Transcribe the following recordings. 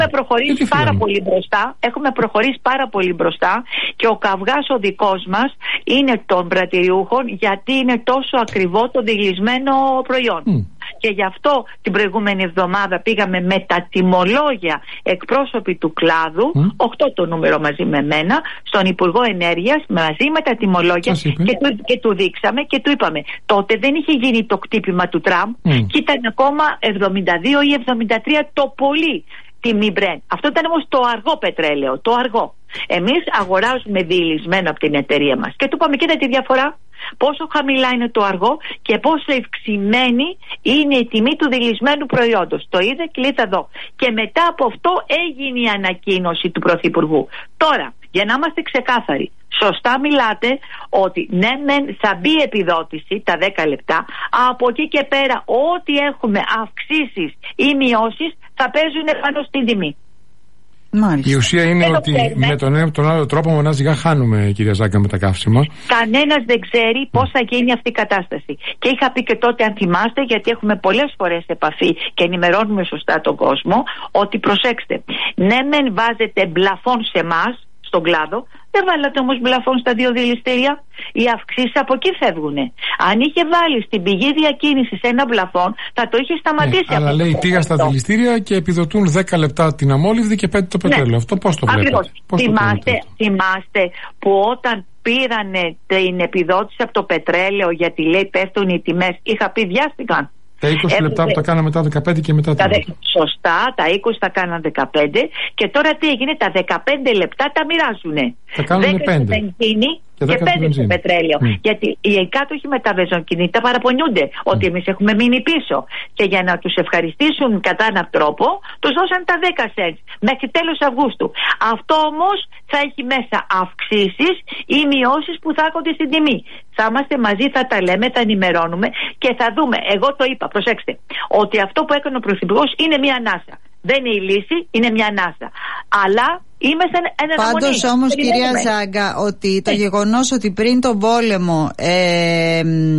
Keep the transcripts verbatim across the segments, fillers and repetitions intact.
έχουμε προχωρήσει πάρα πολύ μπροστά. Έχουμε προχωρήσει πάρα πολύ μπροστά και ο καυγάς ο δικός μας είναι των πρατηριούχων, γιατί είναι τόσο ακριβό το διγλισμένο προϊόν. Mm. Και γι' αυτό την προηγούμενη εβδομάδα πήγαμε με τα τιμολόγια εκπρόσωποι του κλάδου, mm. οκτώ το νούμερο μαζί με μένα, στον Υπουργό Ενέργειας, μαζί με τα τιμολόγια και του, και του δείξαμε και του είπαμε, τότε δεν είχε γίνει το κτύπημα του Τραμπ mm. και ήταν ακόμα εβδομήντα δύο ή εβδομήντα τρία το πολύ τιμή Brent. Αυτό ήταν όμως το αργό πετρέλαιο, το αργό. Εμείς αγοράζουμε διηλισμένο από την εταιρεία μας και του είπαμε, κοίτα τη διαφορά, πόσο χαμηλά είναι το αργό και πόσο ευξημένη είναι η τιμή του διηλισμένου προϊόντος. Το είδε και λέει θα δω. Και μετά από αυτό έγινε η ανακοίνωση του Πρωθυπουργού. Τώρα, για να είμαστε ξεκάθαροι, σωστά μιλάτε ότι ναι μεν θα μπει επιδότηση τα δέκα λεπτά, από εκεί και πέρα ό,τι έχουμε αυξήσεις ή μειώσεις θα παίζουν πάνω στην τιμή. Μάλιστα. Η ουσία είναι δεν ότι με τον ένα τον άλλο τρόπο μονά σιγά χάνουμε, κυρία Ζάγκα, με τα καύσιμα. Κανένας δεν ξέρει πώς θα γίνει αυτή η κατάσταση. Και είχα πει και τότε, αν θυμάστε, γιατί έχουμε πολλές φορές επαφή και ενημερώνουμε σωστά τον κόσμο, ότι προσέξτε, ναι μεν βάζετε μπλαφόν σε εμάς, στον κλάδο, δεν βάλατε όμως μπλαφόν στα δύο δηληστήρια. Οι αυξήσεις από εκεί φεύγουνε. Αν είχε βάλει στην πηγή διακίνησης ένα μπλαφόν, θα το είχε σταματήσει. Ναι, αλλά λέει πήγα στα δηληστήρια και επιδοτούν δέκα λεπτά την αμόλυβδη και πέντε το πετρέλαιο. Ναι. Αυτό πώς το βλέπετε? Θυμάστε, θυμάστε που όταν πήρανε την επιδότηση από το πετρέλαιο, γιατί λέει πέφτουν οι τιμές, είχα πει βιάστηκαν. Τα είκοσι ε, λεπτά που τα κάναμε μετά δεκαπέντε και μετά τα δε, σωστά, τα είκοσι τα κάναν δεκαπέντε και τώρα τι έγινε, τα δεκαπέντε λεπτά τα μοιράζουνε. Τα κάνουν πέντε. Και, και πέντε στο πετρέλαιο. Mm. Γιατί οι κάτοχοι με τα βεζοκινήτα παραπονιούνται mm. ότι εμείς έχουμε μείνει πίσω. Και για να τους ευχαριστήσουν κατά έναν τρόπο, τους δώσαν τα δέκα σεντ μέχρι τέλος Αυγούστου. Αυτό όμως θα έχει μέσα αυξήσεις ή μειώσεις που θα έρχονται στην τιμή. Θα είμαστε μαζί, θα τα λέμε, θα ενημερώνουμε και θα δούμε. Εγώ το είπα, προσέξτε, ότι αυτό που έκανε ο Πρωθυπουργός είναι μια ανάσα. Δεν είναι η λύση, είναι μια ανάσα. Αλλά είμαστε ένα αναμονή. Πάντως όμως, κυρία Ζάγκα, ότι το ε. γεγονός ότι πριν τον πόλεμο ε,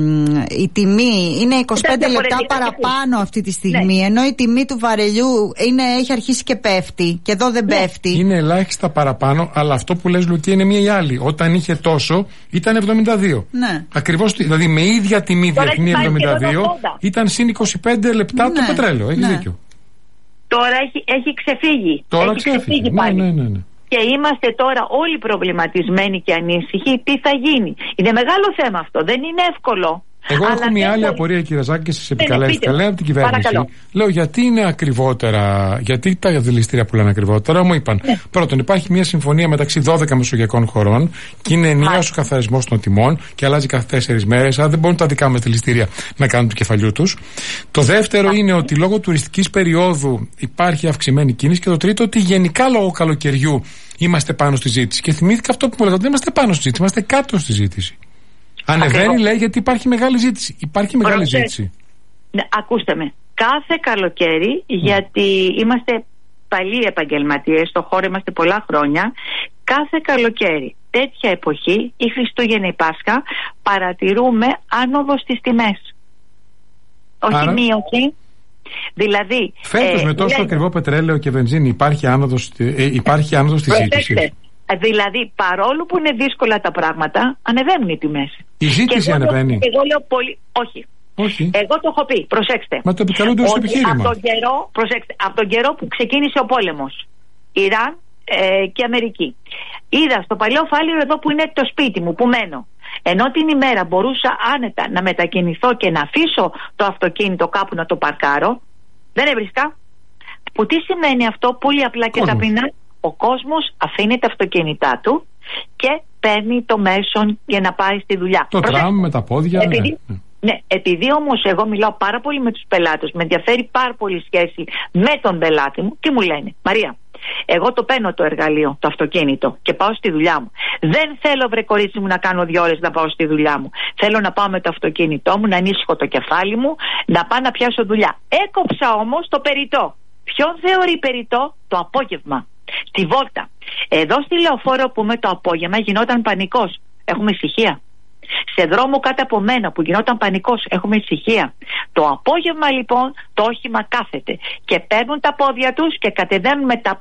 η τιμή είναι είκοσι πέντε λεπτά παραπάνω αυτή τη στιγμή, ναι. ενώ η τιμή του βαρελιού είναι, έχει αρχίσει και πέφτει και εδώ δεν ναι. πέφτει. Είναι ελάχιστα παραπάνω, αλλά αυτό που λες, Λουκία, είναι μία ή άλλη. Όταν είχε τόσο ήταν εβδομήντα δύο. Ναι. Ακριβώς, δηλαδή με ίδια τιμή διεθνή εβδομήντα δύο ήταν συν είκοσι πέντε λεπτά ναι. το πετρέλαιο. Έχεις ναι. δίκιο. Τώρα έχει, έχει ξεφύγει. Τώρα έχει ξέφυγε. ξεφύγει ναι, πάλι. Ναι, ναι, ναι. Και είμαστε τώρα όλοι προβληματισμένοι και ανήσυχοι τι θα γίνει. Είναι μεγάλο θέμα αυτό. Δεν είναι εύκολο. Εγώ έχω μια άλλη απορία, κύριε Ζάκη, και σας επικαλέστηκα. Λέω από την κυβέρνηση. Παρακαλώ. Λέω γιατί είναι ακριβότερα, γιατί τα δηληστήρια που λένε ακριβότερα. Μου είπαν ναι. πρώτον, υπάρχει μια συμφωνία μεταξύ δώδεκα μεσογειακών χωρών και είναι ενιαίος ο καθαρισμός των τιμών και αλλάζει κάθε τέσσερις μέρες. Άρα δεν μπορούν τα δικά μας δηληστήρια να κάνουν του κεφαλιού τους. Το δεύτερο yeah. είναι ότι λόγω τουριστικής περίοδου υπάρχει αυξημένη κίνηση. Και το τρίτο, ότι γενικά λόγω καλοκαιριού είμαστε πάνω στη ζήτηση. Και θυμήθηκα αυτό που μου λέγατε, δεν είμαστε πάνω στη ζήτηση, είμαστε κάτω στη ζήτηση. Ανεβαίνει, λέει, γιατί υπάρχει μεγάλη ζήτηση. Υπάρχει μεγάλη Προτε... ζήτηση. Ναι, ακούστε με. Κάθε καλοκαίρι, mm. γιατί είμαστε παλιοί επαγγελματίες, στο χώρο είμαστε πολλά χρόνια, κάθε καλοκαίρι, τέτοια εποχή, η Χριστούγεννα, η Πάσχα, παρατηρούμε άνοδο στις τιμές. Όχι Άρα... μείωση. Δηλαδή. Φέτος ε, με τόσο λέει... ακριβό πετρέλαιο και βενζίνη υπάρχει άνοδος, ε, υπάρχει άνοδος στη ζήτηση. Δηλαδή, παρόλο που είναι δύσκολα τα πράγματα, ανεβαίνουν οι τιμές. Η ζήτηση εγώ ανεβαίνει. Το, εγώ λέω πολύ. Όχι. Όχι. Εγώ το έχω πει. Προσέξτε. Μα το επικαλούνται ως επιχείρημα. Από τον καιρό, προσέξτε, από τον καιρό που ξεκίνησε ο πόλεμος, Ιράν ε, και Αμερική, είδα στο παλιό Φάληρο εδώ που είναι το σπίτι μου, που μένω. Ενώ την ημέρα μπορούσα άνετα να μετακινηθώ και να αφήσω το αυτοκίνητο κάπου να το παρκάρω, δεν έβρισκα. Που τι σημαίνει αυτό? Πολύ απλά και ταπεινά. Ο κόσμος αφήνει τα αυτοκίνητά του και παίρνει το μέσον για να πάει στη δουλειά. Το τραμ με τα πόδια. Επειδή, ναι. ναι, επειδή όμως εγώ μιλάω πάρα πολύ με τους πελάτες, με ενδιαφέρει πάρα πολύ σχέση με τον πελάτη μου και μου λένε, Μαρία, εγώ το παίρνω το εργαλείο, το αυτοκίνητο και πάω στη δουλειά μου. Δεν θέλω, βρε κορίτσι μου, να κάνω δύο ώρες να πάω στη δουλειά μου. Θέλω να πάω με το αυτοκίνητό μου, να ανήσυχω το κεφάλι μου, να πάω να πιάσω δουλειά. Έκοψα όμως το περιττό. Ποιον θεωρεί περιττό? Το απόγευμα. Στη βόλτα. Εδώ στη Λεωφόρο που με το απόγευμα γινόταν πανικός. Έχουμε ησυχία. σε δρόμο κάτω από μένα που γινόταν πανικός, έχουμε ησυχία. Το απόγευμα λοιπόν το όχημα κάθεται και παίρνουν τα πόδια τους και κατεβαίνουν με τα